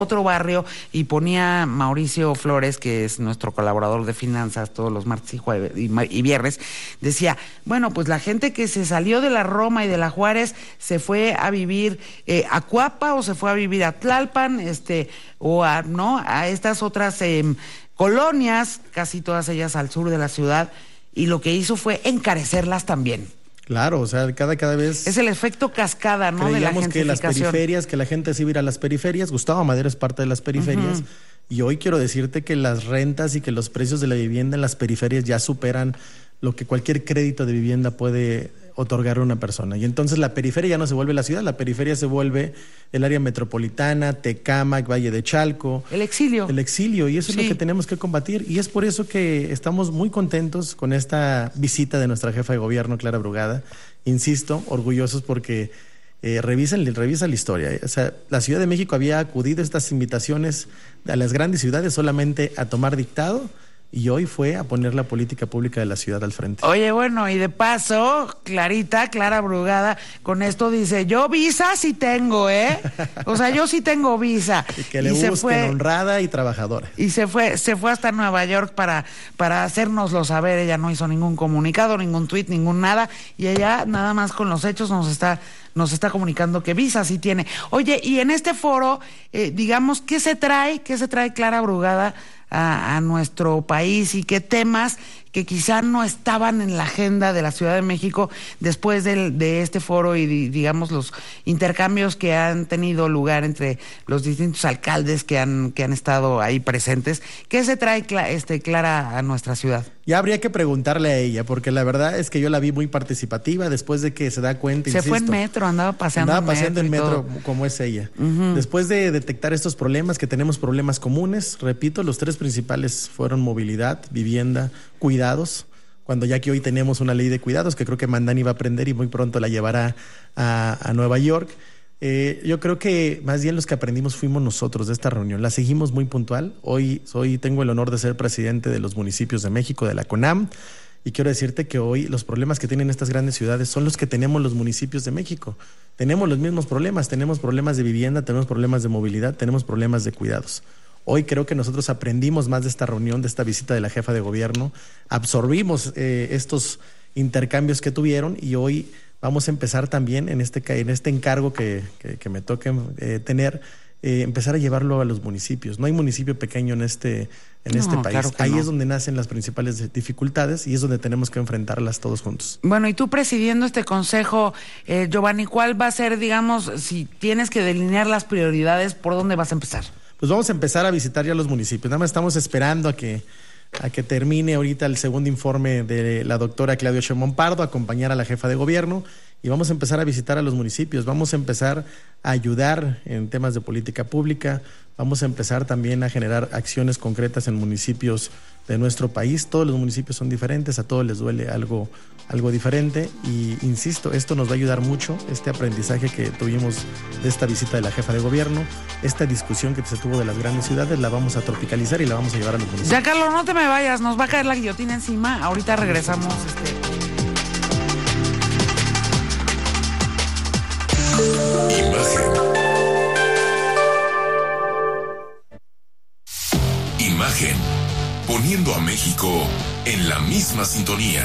otro barrio y ponía Mauricio Flores, que es nuestro colaborador de finanzas todos los martes y jueves y viernes, decía, bueno, pues la gente que se salió de la Roma y de la Juárez se fue a vivir a Cuapa o se fue a vivir a Tlalpan, o a estas otras colonias, casi todas ellas al sur de la ciudad, y lo que hizo fue encarecerlas también. Claro, o sea, cada vez... Es el efecto cascada, ¿no? De la gentrificación. Que las periferias, que la gente se iba a ir a las periferias. Gustavo Madero es parte de las periferias. Y hoy quiero decirte que las rentas y que los precios de la vivienda en las periferias ya superan lo que cualquier crédito de vivienda puede otorgar a una persona. Y entonces la periferia ya no se vuelve la ciudad, la periferia se vuelve el área metropolitana, Tecámac, Valle de Chalco. El exilio. Y eso es lo que tenemos que combatir. Y es por eso que estamos muy contentos con esta visita de nuestra jefa de gobierno, Clara Brugada. Insisto, orgullosos porque revisa la historia. O sea, la Ciudad de México había acudido a estas invitaciones a las grandes ciudades solamente a tomar dictado, y hoy fue a poner la política pública de la ciudad al frente. Oye, bueno, y de paso, Clara Brugada, con esto dice, yo visa sí tengo, O sea, yo sí tengo visa. Y que le busquen, honrada y trabajadora. Y se fue hasta Nueva York para hacérnoslo saber. Ella no hizo ningún comunicado, ningún tuit, ningún nada, y ella nada más con los hechos nos está comunicando que visa sí tiene. Oye, y en este foro, digamos, ¿qué se trae Clara Brugada a nuestro país y qué temas que quizá no estaban en la agenda de la Ciudad de México después de este foro y digamos los intercambios que han tenido lugar entre los distintos alcaldes que han estado ahí presentes? ¿Qué se trae Clara a nuestra ciudad? Ya habría que preguntarle a ella, porque la verdad es que yo la vi muy participativa después de que se da cuenta. Se fue en metro, andaba paseando en metro como es ella. Después de detectar estos problemas, que tenemos problemas comunes, repito, los tres principales fueron movilidad, vivienda, cuidados, cuando ya que hoy tenemos una ley de cuidados que creo que Mandani va a aprender y muy pronto la llevará a Nueva York. Yo creo que más bien los que aprendimos fuimos nosotros de esta reunión. La seguimos muy puntual. Hoy tengo el honor de ser presidente de los municipios de México, de la CONAM, y quiero decirte que hoy los problemas que tienen estas grandes ciudades son los que tenemos los municipios de México. Tenemos los mismos problemas de vivienda, tenemos problemas de movilidad, tenemos problemas de cuidados. Hoy creo que nosotros aprendimos más de esta reunión, de esta visita de la jefa de gobierno, absorbimos estos intercambios que tuvieron, y hoy vamos a empezar también en este encargo que me toque tener, empezar a llevarlo a los municipios. No hay municipio pequeño en este país. Claro que ahí es donde nacen las principales dificultades y es donde tenemos que enfrentarlas todos juntos. Bueno, y tú presidiendo este consejo, Giovanni, ¿cuál va a ser, digamos, si tienes que delinear las prioridades, por dónde vas a empezar? Pues vamos a empezar a visitar ya los municipios. Nada más estamos esperando a que termine ahorita el segundo informe de la doctora Claudia Sheinbaum Pardo, acompañar a la jefa de gobierno, y vamos a empezar a visitar a los municipios. Vamos a empezar a ayudar en temas de política pública. Vamos a empezar también a generar acciones concretas en municipios de nuestro país. Todos los municipios son diferentes, a todos les duele algo diferente, y insisto, esto nos va a ayudar mucho, este aprendizaje que tuvimos de esta visita de la jefa de gobierno, esta discusión que se tuvo de las grandes ciudades, la vamos a tropicalizar y la vamos a llevar a los municipios. Ya, Carlos, no te me vayas, nos va a caer la guillotina encima, ahorita regresamos. Imagen, poniendo a México en la misma sintonía.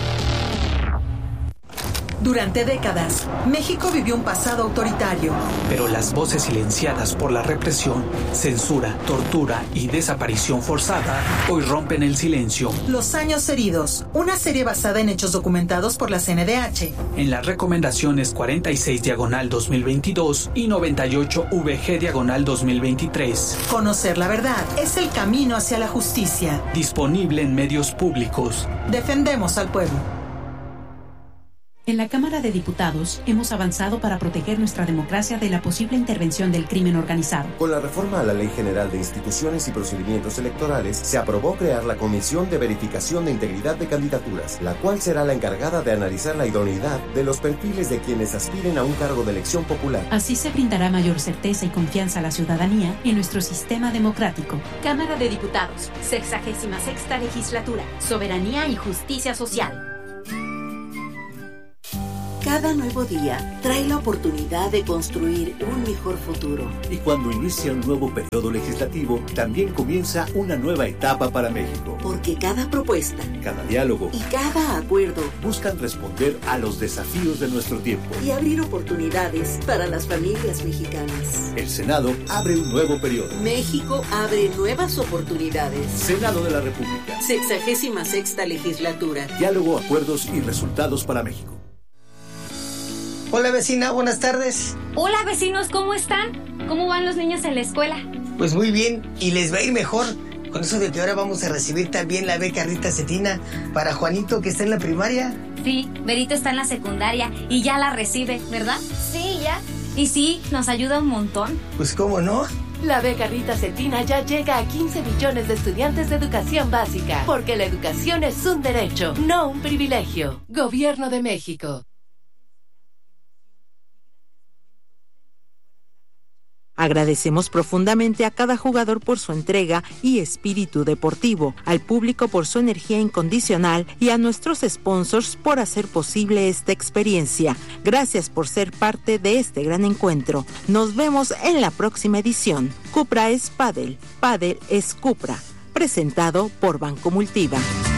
Durante décadas, México vivió un pasado autoritario. Pero las voces silenciadas por la represión, censura, tortura y desaparición forzada hoy rompen el silencio. Los años heridos, una serie basada en hechos documentados por la CNDH. En las recomendaciones 46/2022 y 98/VG/2023. Conocer la verdad es el camino hacia la justicia. Disponible en medios públicos. Defendemos al pueblo. En la Cámara de Diputados hemos avanzado para proteger nuestra democracia de la posible intervención del crimen organizado. Con la reforma a la Ley General de Instituciones y Procedimientos Electorales, se aprobó crear la Comisión de Verificación de Integridad de Candidaturas, la cual será la encargada de analizar la idoneidad de los perfiles de quienes aspiren a un cargo de elección popular. Así se brindará mayor certeza y confianza a la ciudadanía en nuestro sistema democrático. Cámara de Diputados, 66ª Legislatura, Soberanía y Justicia Social. Cada nuevo día trae la oportunidad de construir un mejor futuro. Y cuando inicia un nuevo periodo legislativo, también comienza una nueva etapa para México. Porque cada propuesta, cada diálogo y cada acuerdo buscan responder a los desafíos de nuestro tiempo y abrir oportunidades para las familias mexicanas. El Senado abre un nuevo periodo. México abre nuevas oportunidades. Senado de la República. 66ª legislatura. Diálogo, acuerdos y resultados para México. Hola vecina, buenas tardes. Hola vecinos, ¿cómo están? ¿Cómo van los niños en la escuela? Pues muy bien, y les va a ir mejor. Con eso de que ahora vamos a recibir también la beca Rita Cetina para Juanito, que está en la primaria. Sí, Berito está en la secundaria y ya la recibe, ¿verdad? Sí, ya. Y sí, nos ayuda un montón. Pues cómo no. La beca Rita Cetina ya llega a 15 millones de estudiantes de educación básica, porque la educación es un derecho, no un privilegio. Gobierno de México. Agradecemos profundamente a cada jugador por su entrega y espíritu deportivo, al público por su energía incondicional y a nuestros sponsors por hacer posible esta experiencia. Gracias por ser parte de este gran encuentro. Nos vemos en la próxima edición. Cupra es Padel, Padel es Cupra. Presentado por Banco Multiva.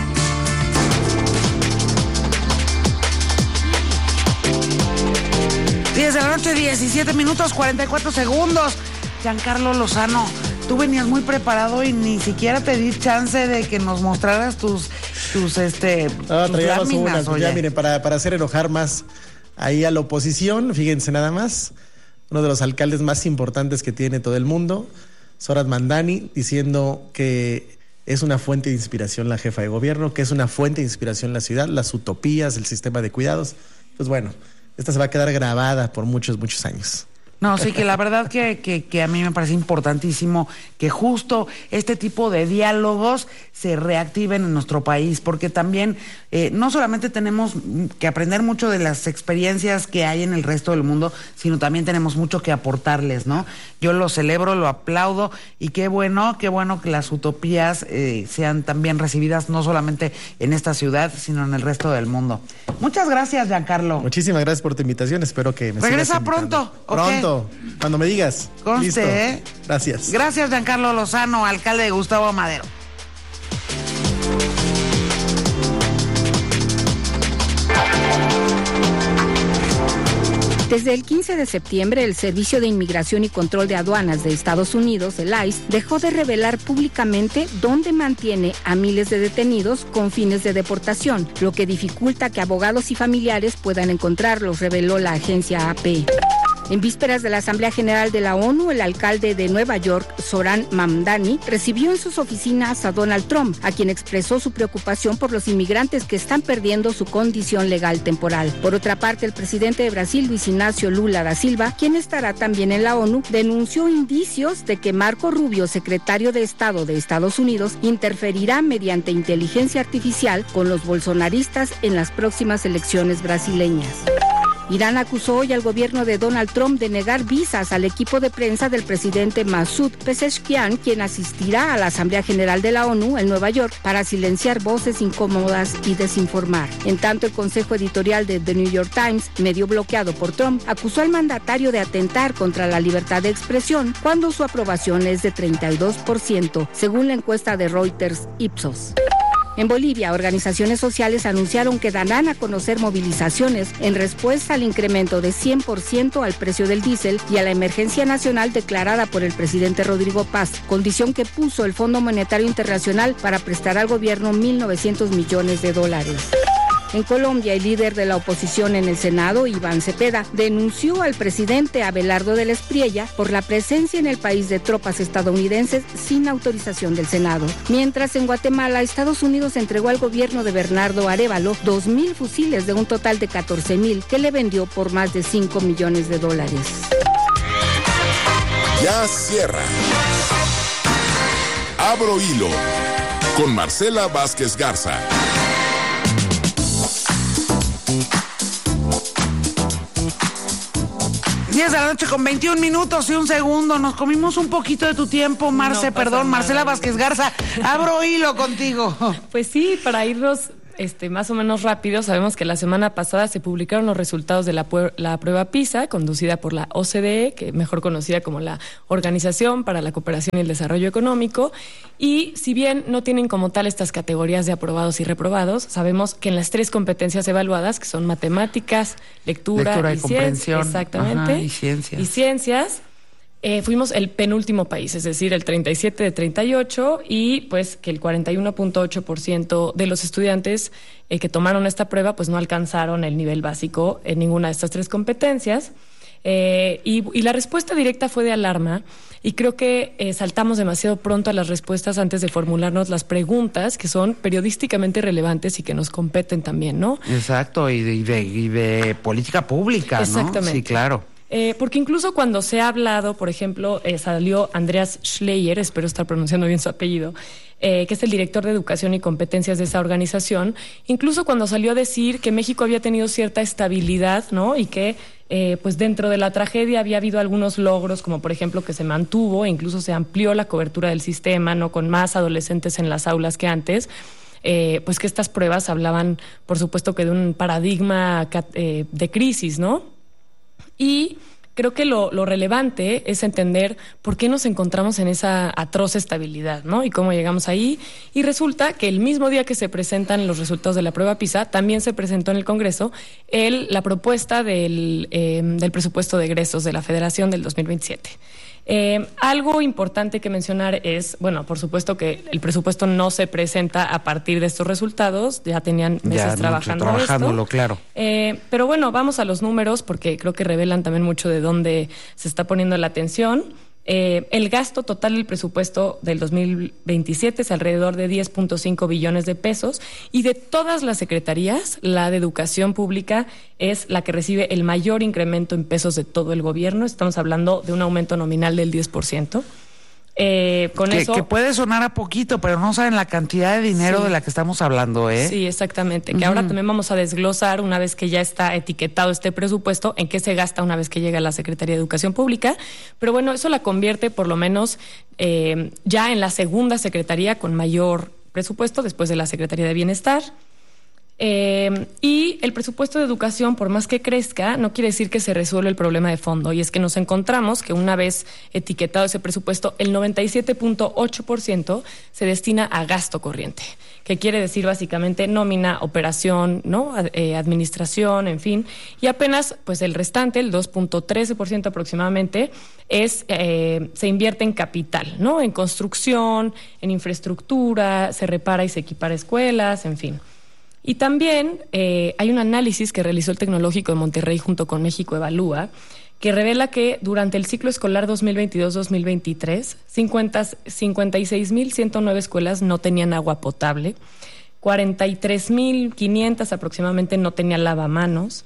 De la noche, 17 minutos, 44 segundos. Giancarlo Lozano, tú venías muy preparado y ni siquiera te di chance de que nos mostraras tus láminas. Pues ya, miren, para hacer enojar más ahí a la oposición, fíjense nada más, uno de los alcaldes más importantes que tiene todo el mundo, Zorath Mamdani, diciendo que es una fuente de inspiración la jefa de gobierno, que es una fuente de inspiración la ciudad, las utopías, el sistema de cuidados. Pues bueno, esta se va a quedar grabada por muchos, muchos años. No, sí, que la verdad que a mí me parece importantísimo que justo este tipo de diálogos se reactiven en nuestro país, porque también no solamente tenemos que aprender mucho de las experiencias que hay en el resto del mundo, sino también tenemos mucho que aportarles, ¿no? Yo lo celebro, lo aplaudo y qué bueno que las utopías sean también recibidas no solamente en esta ciudad, sino en el resto del mundo. Muchas gracias, Giancarlo. Muchísimas gracias por tu invitación, espero que me regresa sigas invitando. Pronto. Pronto. Cuando me digas. Conste, listo. Gracias. Gracias, Giancarlo Lozano, alcalde de Gustavo Madero. Desde el 15 de septiembre, el Servicio de Inmigración y Control de Aduanas de Estados Unidos, el ICE, dejó de revelar públicamente dónde mantiene a miles de detenidos con fines de deportación, lo que dificulta que abogados y familiares puedan encontrarlos, reveló la agencia AP. En vísperas de la Asamblea General de la ONU, el alcalde de Nueva York, Zorath Mamdani, recibió en sus oficinas a Donald Trump, a quien expresó su preocupación por los inmigrantes que están perdiendo su condición legal temporal. Por otra parte, el presidente de Brasil, Luis Ignacio Lula da Silva, quien estará también en la ONU, denunció indicios de que Marco Rubio, secretario de Estado de Estados Unidos, interferirá mediante inteligencia artificial con los bolsonaristas en las próximas elecciones brasileñas. Irán acusó hoy al gobierno de Donald Trump de negar visas al equipo de prensa del presidente Masoud Pezeshkian, quien asistirá a la Asamblea General de la ONU en Nueva York para silenciar voces incómodas y desinformar. En tanto, el consejo editorial de The New York Times, medio bloqueado por Trump, acusó al mandatario de atentar contra la libertad de expresión cuando su aprobación es de 32%, según la encuesta de Reuters Ipsos. En Bolivia, organizaciones sociales anunciaron que darán a conocer movilizaciones en respuesta al incremento de 100% al precio del diésel y a la emergencia nacional declarada por el presidente Rodrigo Paz, condición que puso el Fondo Monetario Internacional para prestar al gobierno 1.900 millones de dólares. En Colombia, el líder de la oposición en el Senado, Iván Cepeda, denunció al presidente Abelardo del Espriella por la presencia en el país de tropas estadounidenses sin autorización del Senado. Mientras, en Guatemala, Estados Unidos entregó al gobierno de Bernardo Arévalo 2.000 fusiles de un total de 14.000 que le vendió por más de $5 millones. Ya cierra. Abro hilo con Marcela Vázquez Garza. 10 de la noche con 21 minutos y un segundo. Nos comimos un poquito de tu tiempo, Marce, perdón. Marcela Vázquez Garza, abro hilo contigo. Pues sí, para irnos más o menos rápido, sabemos que la semana pasada se publicaron los resultados de la prueba PISA, conducida por la OCDE, que mejor conocida como la Organización para la Cooperación y el Desarrollo Económico, y si bien no tienen como tal estas categorías de aprobados y reprobados, sabemos que en las 3 competencias evaluadas, que son matemáticas, lectura y comprensión, exactamente, y ciencias, fuimos el penúltimo país, es decir, el 37 de 38, y pues que el 41.8% de los estudiantes que tomaron esta prueba pues no alcanzaron el nivel básico en ninguna de estas 3 competencias. Y la respuesta directa fue de alarma, y creo que saltamos demasiado pronto a las respuestas antes de formularnos las preguntas que son periodísticamente relevantes y que nos competen también, ¿no? Exacto, y de política pública, ¿no? Exactamente. Sí, claro. Porque incluso cuando se ha hablado, por ejemplo, salió Andreas Schleyer, espero estar pronunciando bien su apellido, que es el director de Educación y Competencias de esa organización, incluso cuando salió a decir que México había tenido cierta estabilidad, ¿no? Y que pues dentro de la tragedia había habido algunos logros, como por ejemplo que se mantuvo, e incluso se amplió la cobertura del sistema, ¿no? Con más adolescentes en las aulas que antes. Pues que estas pruebas hablaban, por supuesto, que de un paradigma de crisis, ¿no? Y creo que lo relevante es entender por qué nos encontramos en esa atroz estabilidad, ¿no? Y cómo llegamos ahí. Y resulta que el mismo día que se presentan los resultados de la prueba PISA, también se presentó en el Congreso la propuesta del presupuesto de egresos de la Federación del 2027. Algo importante que mencionar es, bueno, por supuesto que el presupuesto no se presenta a partir de estos resultados, ya tenían meses trabajándolo, claro. Pero bueno, vamos a los números porque creo que revelan también mucho de dónde se está poniendo la atención. El gasto total del presupuesto del 2027 es alrededor de 10.5 billones de pesos, y de todas las secretarías, la de Educación Pública es la que recibe el mayor incremento en pesos de todo el gobierno. Estamos hablando de un aumento nominal del 10%. Que puede sonar a poquito, pero no saben la cantidad de dinero de la que estamos hablando, ¿eh? Sí, exactamente. Que ahora también vamos a desglosar, una vez que ya está etiquetado este presupuesto, en qué se gasta una vez que llega a la Secretaría de Educación Pública. Pero bueno, eso la convierte por lo menos ya en la segunda secretaría con mayor presupuesto, después de la Secretaría de Bienestar. Y el presupuesto de educación, por más que crezca, no quiere decir que se resuelve el problema de fondo, y es que nos encontramos que una vez etiquetado ese presupuesto, el 97.8% se destina a gasto corriente, que quiere decir básicamente nómina, operación, ¿no? Administración, en fin, y apenas pues el restante, el 2.13% aproximadamente, se invierte en capital, ¿no? En construcción, en infraestructura, se repara y se equipara escuelas, en fin. Y también hay un análisis que realizó el Tecnológico de Monterrey junto con México Evalúa, que revela que durante el ciclo escolar 2022-2023, 56.109 escuelas no tenían agua potable, 43.500 aproximadamente no tenían lavamanos,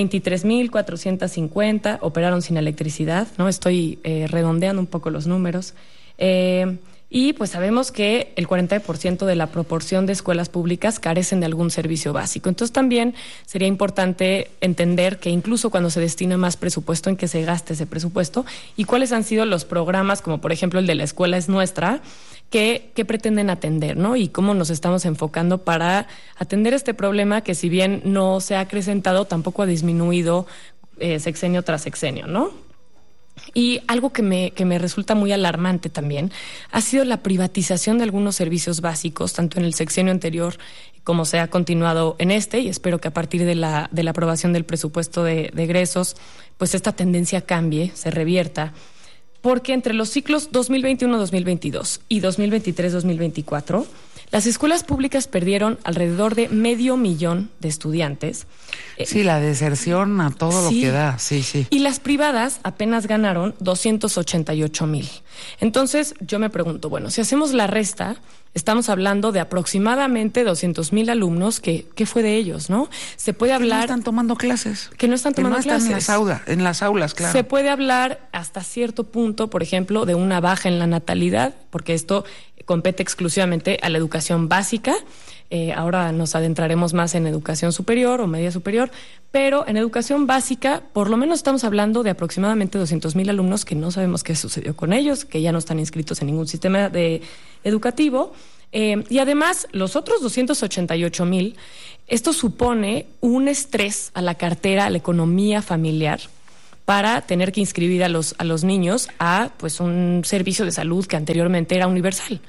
23.450 operaron sin electricidad, ¿no? Estoy redondeando un poco los números. Y pues sabemos que el 40% de la proporción de escuelas públicas carecen de algún servicio básico. Entonces también sería importante entender que incluso cuando se destina más presupuesto, en qué se gasta ese presupuesto y cuáles han sido los programas, como por ejemplo el de La Escuela es Nuestra, que pretenden atender, ¿no? Y cómo nos estamos enfocando para atender este problema que, si bien no se ha acrecentado, tampoco ha disminuido sexenio tras sexenio, ¿no? Y algo que me resulta muy alarmante también ha sido la privatización de algunos servicios básicos, tanto en el sexenio anterior como se ha continuado en este, y espero que a partir de la aprobación del presupuesto de egresos, pues esta tendencia cambie, se revierta, porque entre los ciclos 2021-2022 y 2023-2024, las escuelas públicas perdieron alrededor de 500,000 de estudiantes. Sí, la deserción a todo lo que da, sí. Y las privadas apenas ganaron 288,000. Entonces, yo me pregunto, bueno, si hacemos la resta, estamos hablando de aproximadamente 200,000 alumnos. ¿Qué fue de ellos, no? Se puede hablar... Que no están tomando clases. Que no están tomando clases. En las aulas, claro. Se puede hablar hasta cierto punto, por ejemplo, de una baja en la natalidad, porque esto compete exclusivamente a la educación básica. Ahora nos adentraremos más en educación superior o media superior, pero en educación básica por lo menos estamos hablando de aproximadamente 200,000 alumnos que no sabemos qué sucedió con ellos, que ya no están inscritos en ningún sistema educativo. Y además, los otros 288,000, esto supone un estrés a la cartera, a la economía familiar, para tener que inscribir a los niños a pues un servicio de salud que anteriormente era universal.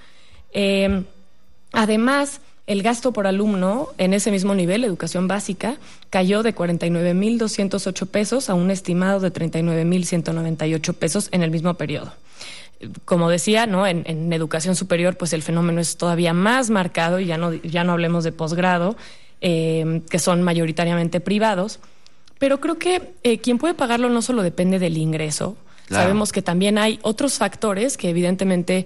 Además, el gasto por alumno en ese mismo nivel, educación básica, cayó de 49,208 pesos a un estimado de 39,198 pesos en el mismo periodo. Como decía, ¿no? En educación superior, pues el fenómeno es todavía más marcado, y ya no hablemos de posgrado, que son mayoritariamente privados. Pero creo que quien puede pagarlo no solo depende del ingreso. Claro. Sabemos que también hay otros factores que evidentemente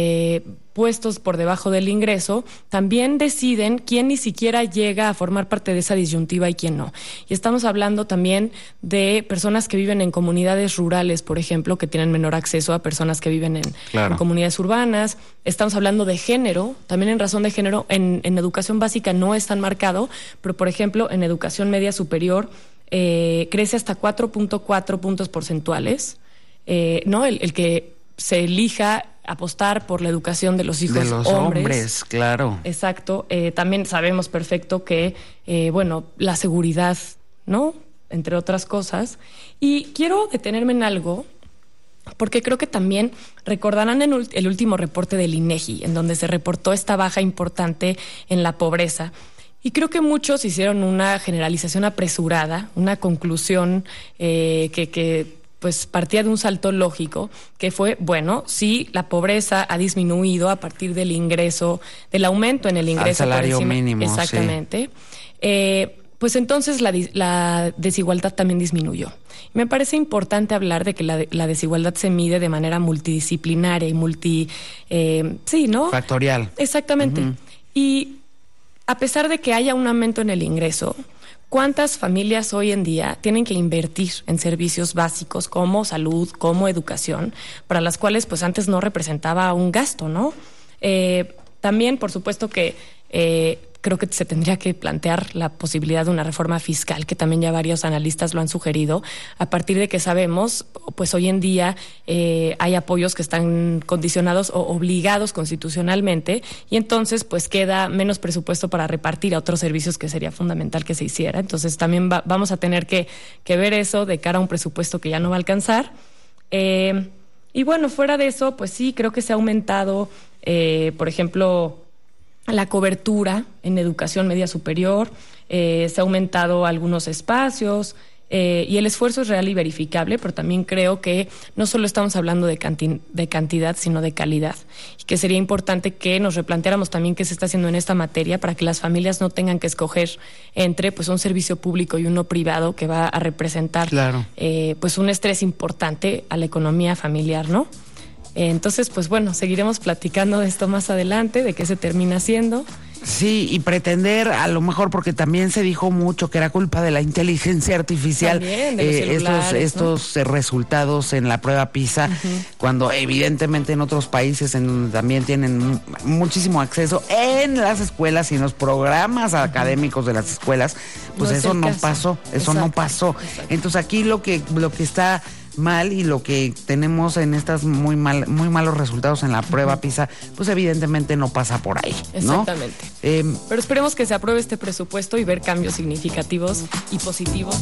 puestos por debajo del ingreso también deciden quién ni siquiera llega a formar parte de esa disyuntiva y quién no. Y estamos hablando también de personas que viven en comunidades rurales, por ejemplo, que tienen menor acceso a personas que viven en comunidades urbanas. Estamos hablando de género, también en razón de género. En educación básica no es tan marcado, pero por ejemplo en educación media superior crece hasta 4.4 puntos porcentuales. ¿No? El que se elija apostar por la educación de los hijos de los hombres, claro. Exacto. También sabemos perfecto que, la seguridad, ¿no? Entre otras cosas. Y quiero detenerme en algo, porque creo que también recordarán en el último reporte del INEGI, en donde se reportó esta baja importante en la pobreza. Y creo que muchos hicieron una generalización apresurada, una conclusión que pues partía de un salto lógico, que fue, sí, la pobreza ha disminuido a partir del ingreso, del aumento en el ingreso. Al salario mínimo. Exactamente. Sí. Pues entonces la desigualdad también disminuyó. Me parece importante hablar de que la desigualdad se mide de manera multidisciplinaria y factorial. Exactamente. Uh-huh. Y a pesar de que haya un aumento en el ingreso, ¿cuántas familias hoy en día tienen que invertir en servicios básicos como salud, como educación, para las cuales pues antes no representaba un gasto, ¿no? También, por supuesto que creo que se tendría que plantear la posibilidad de una reforma fiscal, que también ya varios analistas lo han sugerido, a partir de que sabemos, pues hoy en día hay apoyos que están condicionados o obligados constitucionalmente, y entonces pues queda menos presupuesto para repartir a otros servicios que sería fundamental que se hiciera. Entonces también vamos a tener que ver eso de cara a un presupuesto que ya no va a alcanzar. Y fuera de eso, pues sí, creo que se ha aumentado, por ejemplo, la cobertura en educación media superior, se ha aumentado algunos espacios, y el esfuerzo es real y verificable, pero también creo que no solo estamos hablando de cantidad, sino de calidad, y que sería importante que nos replanteáramos también qué se está haciendo en esta materia para que las familias no tengan que escoger entre pues un servicio público y uno privado que va a representar pues un estrés importante a la economía familiar, ¿no? Entonces, pues seguiremos platicando de esto más adelante, de qué se termina haciendo. Sí, y pretender, a lo mejor, porque también se dijo mucho que era culpa de la inteligencia artificial, también, de los celulares, estos resultados en la prueba PISA, cuando evidentemente en otros países en donde también tienen muchísimo acceso en las escuelas y en los programas académicos de las escuelas, pues eso no pasó, no pasó. Entonces aquí lo que está mal y lo que tenemos en estas muy malos resultados en la prueba PISA, pues evidentemente no pasa por ahí, ¿no? Exactamente. Pero esperemos que se apruebe este presupuesto y ver cambios significativos y positivos.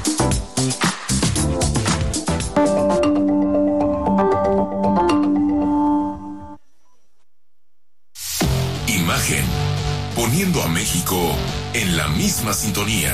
Imagen, poniendo a México en la misma sintonía.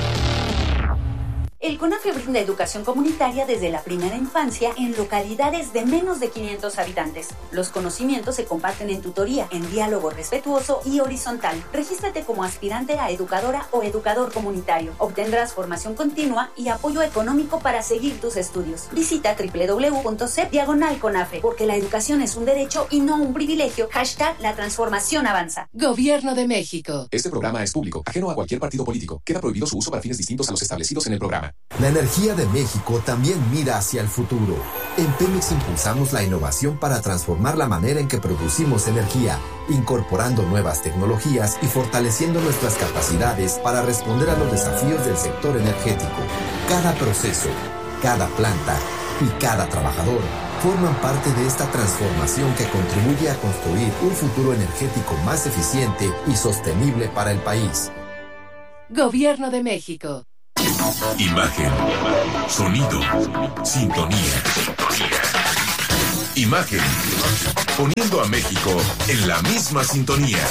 El CONAFE brinda educación comunitaria desde la primera infancia en localidades de menos de 500 habitantes. Los conocimientos se comparten en tutoría, en diálogo respetuoso y horizontal. Regístrate como aspirante a educadora o educador comunitario. Obtendrás formación continua y apoyo económico para seguir tus estudios. Visita www.cep/CONAFE, porque la educación es un derecho y no un privilegio. #La transformación avanza. Gobierno de México. Este programa es público, ajeno a cualquier partido político. Queda prohibido su uso para fines distintos a los establecidos en el programa. La energía de México también mira hacia el futuro. En Pemex impulsamos la innovación para transformar la manera en que producimos energía, incorporando nuevas tecnologías y fortaleciendo nuestras capacidades para responder a los desafíos del sector energético. Cada proceso, cada planta y cada trabajador forman parte de esta transformación que contribuye a construir un futuro energético más eficiente y sostenible para el país. Gobierno de México. Imagen, sonido, sintonía. Imagen, poniendo a México en la misma sintonía.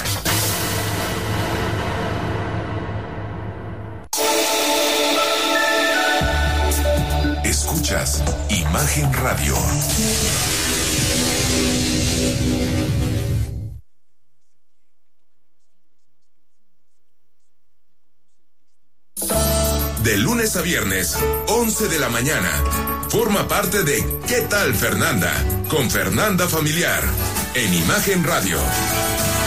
Escuchas Imagen Radio. De lunes a viernes, 11 de la mañana. Forma parte de ¿Qué tal, Fernanda? Con Fernanda Familiar, en Imagen Radio.